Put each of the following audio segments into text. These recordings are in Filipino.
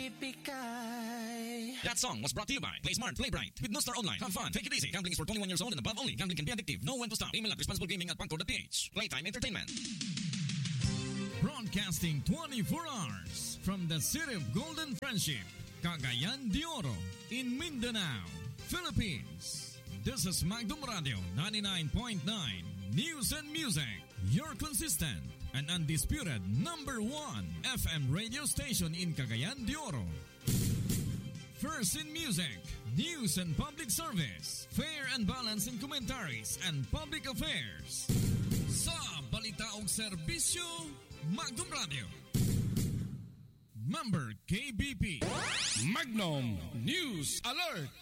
That song was brought to you by Play Smart, Play Bright. With No Star Online, have fun, take it easy. Gambling is for 21 years old and above only. Gambling can be addictive. Know when to stop. Email at responsiblegaming@pangcode.ph. Playtime Entertainment. Broadcasting 24 hours from the city of Golden Friendship, Cagayan de Oro, in Mindanao, Philippines. This is Magdum Radio 99.9 News and Music, your consistent and undisputed #1 FM radio station in Cagayan de Oro. First in music, news and public service, fair and balanced in commentaries and public affairs. Sa balita o serbisyo, Magdum Radio. Member KBP. Magnum News Alert.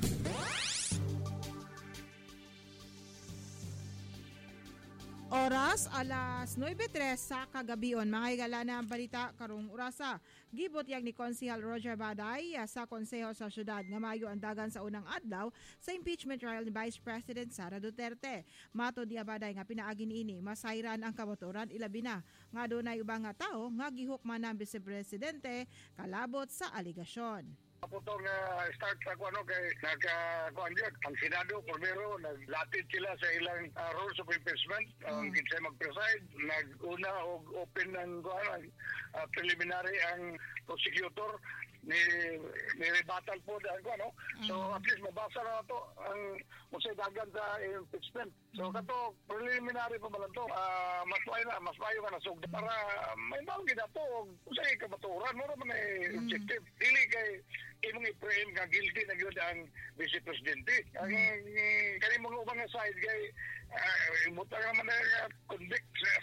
Oras alas 9:03 sa kagabion. Mga higala na ang balita karong orasa. Gibot yang ni Konsehal Roger Baday sa konseho sa syudad nga maayo ang dagan sa unang adlaw sa impeachment trial ni Vice President Sara Duterte. Mato diya Baday nga pinaagi niini masayran ang kabotoran ilabi na nga dunay ubang nga tawo nga gihukman ang Vice Presidente kalabot sa aligasyon. Putong start sa kuano kay nagkuan yun. Ang Senado, primero, naglatid sila sa ilang rules of impeachment. Ang kinsay mag-preside, nag-una o open ng preliminary ang prosecutor ni rebuttal po dahil ko, So at least mabasa na ito ang musay dagan sa impeachment. So kato preliminary pa man ito, mas mayo ka nasugda para may banggi na ito. Usay kabaturan mo naman ay objective. Dili kay imong i-frame nga guilty na gyud ang Vice Presidente. Ang kani mga ubang side kay imutang naman na convict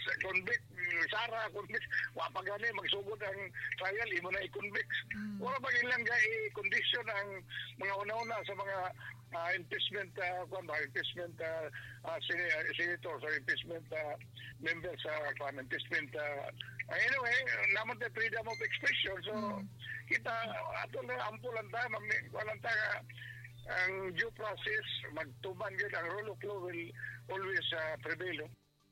Sara convict wa pa gani magsugod ang trial imo na i-convict. Wala ba ilang i-condition ang mga una-una sa mga impeachment impeachment senators or impeachment members sa impeachment anyway naman the freedom of expression. So kita ato na ampo lang tayo walang tayo ang due process magtuban yun ang rule of law will always prevail.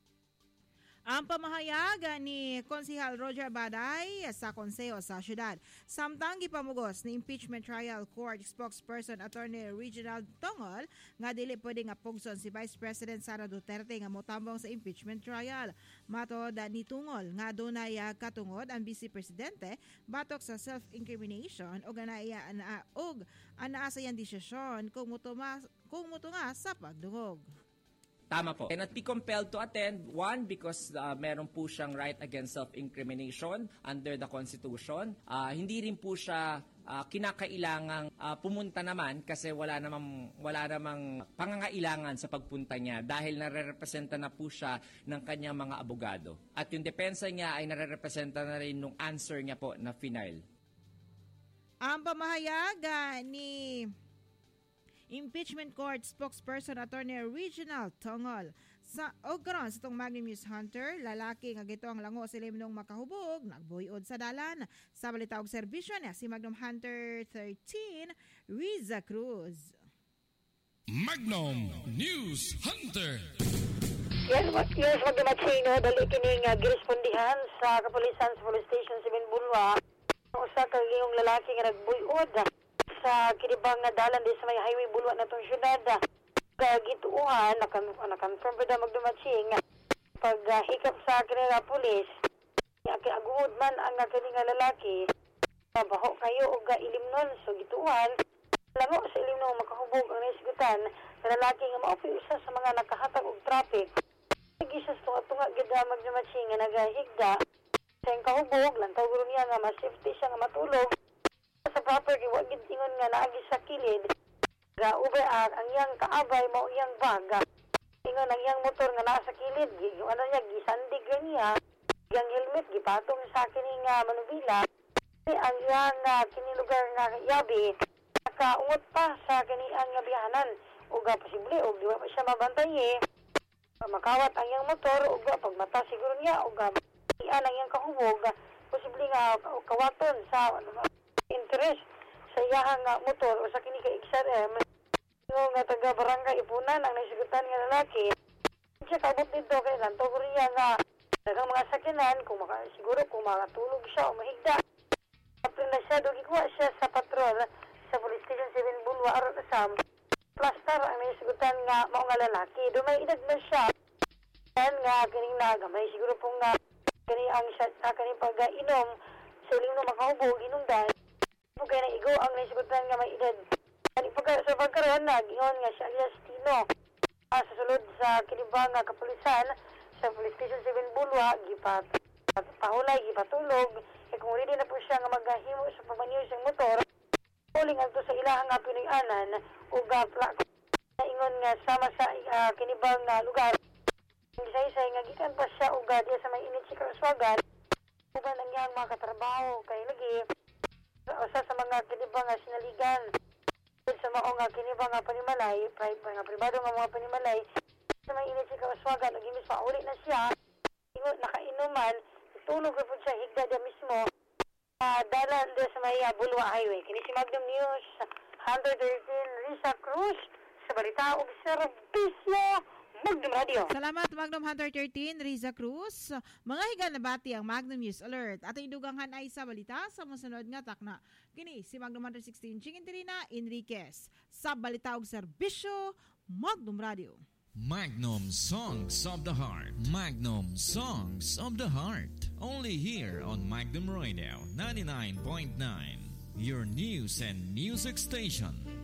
Ang pamahayag ni Konsehal Roger Baday sa konseho sa syudad. Samtang gipamugos ni impeachment trial court spokesperson Attorney Reginald Tongol nga dili pwede nga pugson si Vice President Sara Duterte nga motambong sa impeachment trial. Matod ni Tungol nga dunay katungod ang Vice Presidente batok sa self-incrimination o anaa sa iyang desisyon kung mutunga sa pagdungog. Tama po. Cannot be compelled to attend. One, because meron po siyang right against self-incrimination under the Constitution. Hindi rin po siya kinakailangang pumunta naman kasi wala namang pangangailangan sa pagpunta niya dahil nare-representa na po siya ng kanyang mga abogado. At yung depensa niya ay nare-representa na rin nung answer niya po na final. Ang pamahayag ni Impeachment Court spokesperson Attorney Reginald Tongol sa karon sa tong Magnum News Hunter, lalaki nga gito ang lango sa limnong makahubog nagbuyod sa dalan sa balita og serbisyo niya si Magnum Hunter 13 Riza Cruz. Magnum News Hunter. Yes, magdumatsino dali kining girespondihan sa kapulisan sa police station sa Binbulwa. Usa ka giyong lalaki nga nagbuyod sa kinibang nga dalan di sa may highway bulwa na itong syudad. Kagituuhan, na-confirm pa na magdumatsing paghikap sa kanila pulis, aguod man ang kanila lalaki, mabaho kayo o ilimnon. So gituuhan, lango sa ilimnon makahubog ang naisigutan na lalaki nga maupi isa sa mga nakahatag og traffic. Nagisas tunga-tunga gida magdumatsing nga nagahigda sa yung kahubog, lantaw guro niya nga ma-safety siya nga matulog sa property, wag ingon nga naagi sa kilid. Ube ang iyang kaabay mo iyang bag. Ingon ang iyang motor nga nasa kilid, ano niya gisandig niya. Iyang helmet gipatong sa kining manubila. Ang iyang kinilugar nga yabi nakaungot pa sa kaniang biyahanan. Uga posible og di pa siya mabantay makawat ang iyang motor uga pagmata siguro niya uga iyan ang iyang kahubog posible nga kawaton sa interest sa iyahang motor o sa kini ka XRM yung taga barangay Ipunan ang naisigutan nga lalaki siya kabot dito kay lanto ko rin nga dagang mga sakinan kung siguro kung makatulog siya o mahigda na siya, ikuha siya sa patrol sa Police Station 7 Bulwa, aron sa plastar ang naisigutan nga mao nga lalaki. Dumay edad na siya. Yan nga kining nagamay siguro pong kani ang siya kani pag-inom sa iling no makaubo ginungdan. Kung kaya na igo ang naisigutan nga may edad. Kani sa pagkaroon na gingon nga siya alias Tino. Sa sulod sa kinibang nga kapulisan sa Police Station 7 Bulwa, pahulay, gipatulog. Kung ready na po siya nga maghahimo sa pagmaniw siyang motor, uling ato sa ilahang nga pinag-anan o ingon nga sama sa kinibang na lugar. Isa-isay nga gikan pa siya o diya sa may init si Karaswagan. Uban ang iyang mga katrabaho kay lagi usa sa mga kinibang nga sinaligan. Sa mga nga kinibang nga panimalay, pribado nga mga panimalay, sa may init si Karaswagan, nagimis pa uli na siya, nakainuman, tulog na po siya higda na mismo, dalan doon sa may Bulwa Highway. Kini si Magnum News, 113 Risa Cruz, sa Balitaog Serbisyo, Magnum Radio. Salamat Magnum Hunter 13 Riza Cruz. Mga higan na bati ang Magnum News Alert. Ating duganghan ay sa balita sa musunod nga takna. Kini si Magnum Hunter 16 Chingintirina Enriquez sa Balitaog Serbisyo, Magnum Radio. Magnum Songs of the Heart. Magnum Songs of the Heart. Only here on Magnum Radio 99.9. Your news and music station.